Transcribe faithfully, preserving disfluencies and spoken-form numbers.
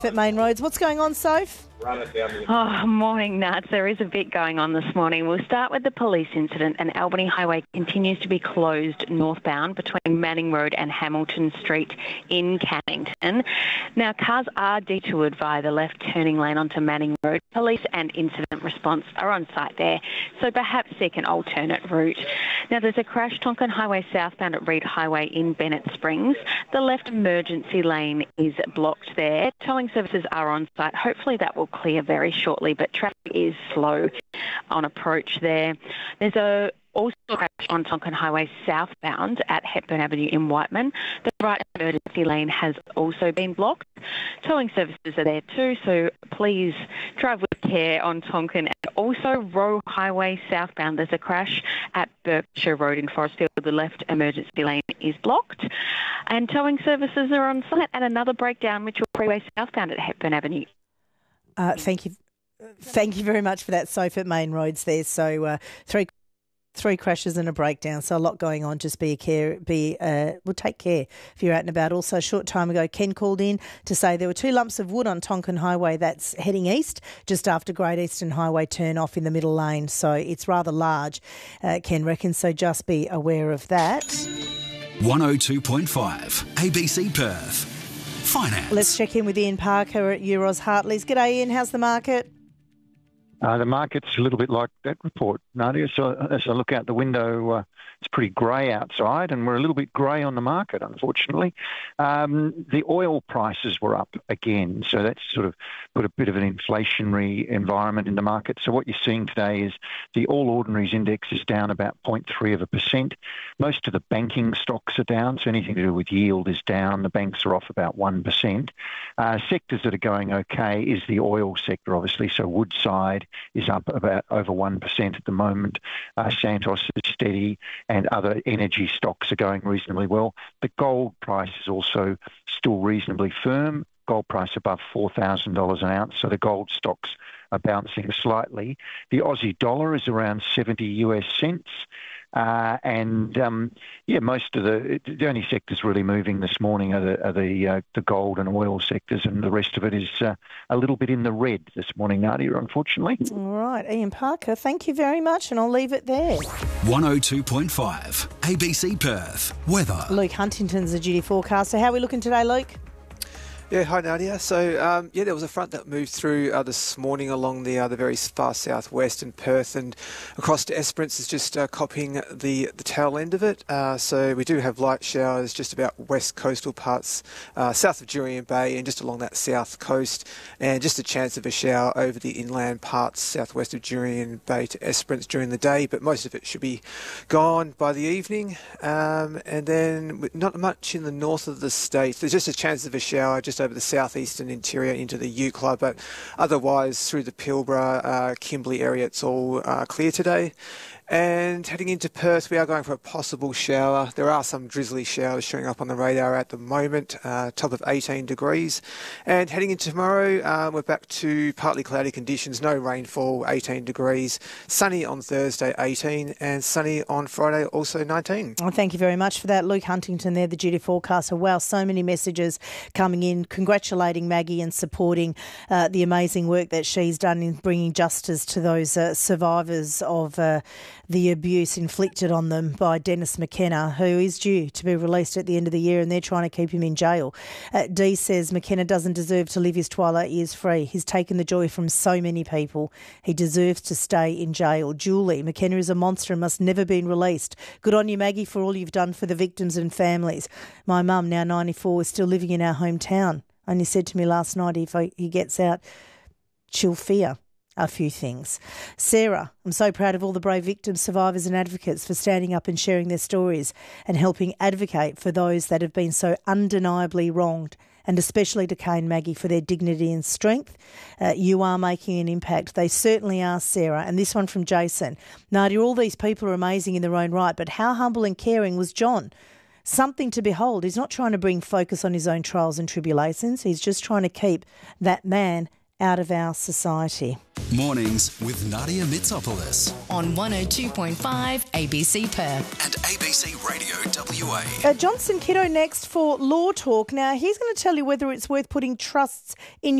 At Main Roads. What's going on, Soph? Oh, morning, Nats. There is a bit going on this morning. We'll start with the police incident, and Albany Highway continues to be closed northbound between Manning Road and Hamilton Street in Cannington. Now, cars are detoured via the left turning lane onto Manning Road. Police and incident response are on site there, so perhaps seek an alternate route. Now, there's a crash Tonkin Highway southbound at Reed Highway in Bennett Springs. The left emergency lane is blocked there. Towing services are on site. Hopefully that will clear very shortly, but traffic is slow on approach there. There's a also a crash on Tonkin Highway southbound at Hepburn Avenue in Whiteman. The right emergency lane has also been blocked. Towing services are there too, so please drive with care on Tonkin. And also Roe Highway southbound, there's a crash at Berkshire Road in Forestfield. The left emergency lane is blocked. And towing services are on site, and another breakdown Mitchell Freeway southbound at Hepburn Avenue. Uh, thank you. Thank you very much for that, Soph, at Main Roads there. So uh, three three crashes and a breakdown, so a lot going on. Just be a care, be uh, well, take care if you're out and about. Also, a short time ago, Ken called in to say there were two lumps of wood on Tonkin Highway that's heading east, just after Great Eastern Highway turn off in the middle lane. So it's rather large, uh, Ken reckons, so just be aware of that. one oh two point five A B C Perth. Finance. Let's check in with Ian Parker at Euros Hartley's. G'day, Ian. How's the market? Uh, the market's a little bit like that report, Nadia. So as I look out the window, uh, it's pretty grey outside, and we're a little bit grey on the market, unfortunately. Um, the oil prices were up again, so that's sort of put a bit of an inflationary environment in the market. So what you're seeing today is the All Ordinaries Index is down about zero point three of a percent. Most of the banking stocks are down, so anything to do with yield is down. The banks are off about one percent. Uh, sectors that are going okay is the oil sector, obviously, so Woodside is up about over one percent at the moment. Uh, Santos is steady, and other energy stocks are going reasonably well. The gold price is also still reasonably firm. Gold price above four thousand dollars an ounce, so the gold stocks are bouncing slightly. The Aussie dollar is around seventy US cents. Uh, and um, yeah, most of the the only sectors really moving this morning are the are the, uh, the gold and oil sectors, and the rest of it is uh, a little bit in the red this morning, Nadia, unfortunately. All right, Ian Parker, thank you very much, and I'll leave it there. one oh two point five A B C Perth weather. Luke Huntington's the duty forecaster. How are we looking today, Luke? Yeah, hi Nadia. So, um, yeah, there was a front that moved through uh, this morning along the uh, the very far southwest in Perth and across to Esperance is just uh, copying the, the tail end of it. Uh, so we do have light showers just about west coastal parts, uh, south of Jurien Bay and just along that south coast, and just a chance of a shower over the inland parts southwest of Jurien Bay to Esperance during the day, but most of it should be gone by the evening. Um, and then not much in the north of the state. There's just a chance of a shower just over the southeastern interior into the Eucla, but otherwise through the Pilbara, uh, Kimberley area, it's all uh, clear today. And heading into Perth, we are going for a possible shower. There are some drizzly showers showing up on the radar at the moment, uh, top of eighteen degrees. And heading into tomorrow, uh, we're back to partly cloudy conditions, no rainfall, eighteen degrees. Sunny on Thursday, eighteen, and sunny on Friday, also nineteen. Well, thank you very much for that. Luke Huntington there, the duty forecaster. Wow, so many messages coming in, congratulating Maggie and supporting uh, the amazing work that she's done in bringing justice to those uh, survivors of uh, the abuse inflicted on them by Dennis McKenna, who is due to be released at the end of the year, and they're trying to keep him in jail. Uh, Dee says McKenna doesn't deserve to live his twilight years free. He's taken the joy from so many people. He deserves to stay in jail. Julie, McKenna is a monster and must never be released. Good on you, Maggie, for all you've done for the victims and families. My mum, now ninety-four, is still living in our hometown. Only said to me last night, if he gets out, she'll fear a few things. Sarah, I'm so proud of all the brave victims, survivors and advocates for standing up and sharing their stories and helping advocate for those that have been so undeniably wronged, and especially to Kay and Maggie for their dignity and strength. Uh, you are making an impact. They certainly are, Sarah. And this one from Jason. Nadia, all these people are amazing in their own right, but how humble and caring was John? Something to behold. He's not trying to bring focus on his own trials and tribulations. He's just trying to keep that man out of our society. Mornings with Nadia Mitsopoulos on one oh two point five A B C Perth and A B C Radio W A. Uh, Johnson Kiddo next for Law Talk. Now, he's going to tell you whether it's worth putting trusts in